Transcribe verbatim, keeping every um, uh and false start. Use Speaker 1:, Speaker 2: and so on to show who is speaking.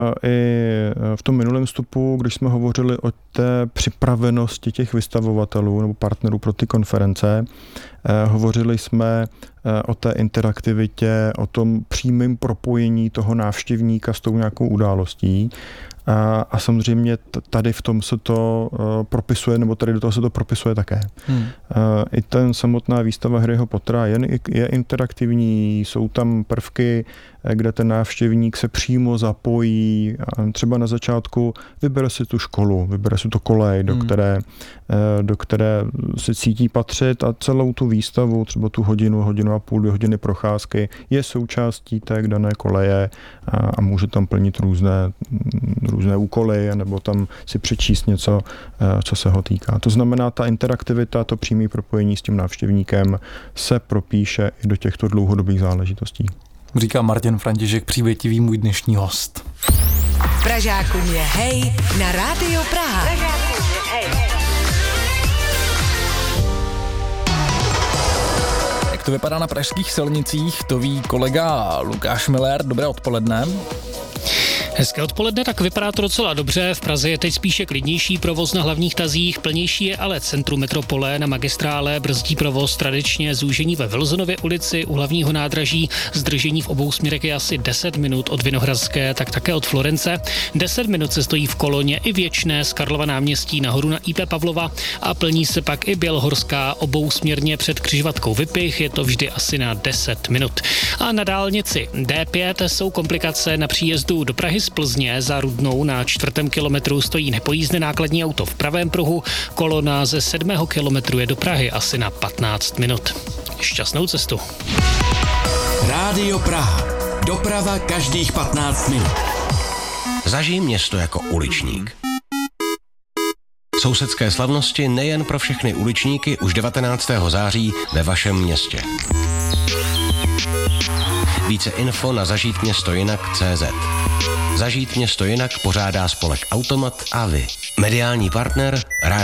Speaker 1: I v tom minulém vstupu, když jsme hovořili o té připravenosti těch vystavovatelů nebo partnerů pro ty konference, hovořili jsme o té interaktivitě, o tom přímém propojení toho návštěvníka s tou nějakou událostí. A, a samozřejmě tady v tom se to uh, propisuje, nebo tady do toho se to propisuje také. Hmm. Uh, I ten samotná výstava Harryho Pottera je, je interaktivní, jsou tam prvky, kde ten návštěvník se přímo zapojí, a třeba na začátku vybere si tu školu, vybere si to kolej, do, hmm. které, uh, do které se cítí patřit, a celou tu výstavu, třeba tu hodinu, hodinu a půl, dvě hodiny procházky je součástí té dané koleje a, a může tam plnit různé různé úkoly, nebo tam si přečíst něco, co se ho týká. To znamená, ta interaktivita, to přímé propojení s tím návštěvníkem se propíše i do těchto dlouhodobých záležitostí.
Speaker 2: Říká Martin František, přívětivý můj dnešní host.
Speaker 3: Pražákům je hej na Rádio Praha. Pražákům je hej.
Speaker 2: Jak to vypadá na pražských silnicích, to ví kolega Lukáš Miller. Dobré odpoledne.
Speaker 4: Hezké odpoledne, tak vypadá to docela dobře. V Praze je teď spíše klidnější provoz na hlavních tazích, plnější je ale centrum metropole. Na magistrále brzdí provoz tradičně zúžení ve Wilsonově ulici u hlavního nádraží. Zdržení v obou směrech je asi deset minut od Vinohradské, tak také od Florence. deset minut se stojí v koloně i Věčné z Karlova náměstí nahoru na í pé Pavlova a plní se pak i Bělohorská obousměrně před křižovatkou Vypich. Je to vždy asi na deset minut. A na dálnici dé pět jsou komplikace na příjezdu do Prahy z Plzně. Za Rudnou na čtvrtém kilometru stojí nepojízdné nákladní auto v pravém pruhu. Kolona ze sedmého kilometru je do Prahy asi na patnáct minut. Šťastnou cestu.
Speaker 5: Rádio Praha. Doprava každých patnáct minut. Zažij město jako uličník. Sousedské slavnosti nejen pro všechny uličníky už devatenáctého září ve vašem městě. Více info na zažít město jinak tečka cé zet. Zažít město jinak pořádá spolek Automat a vy. Mediální partner Rádio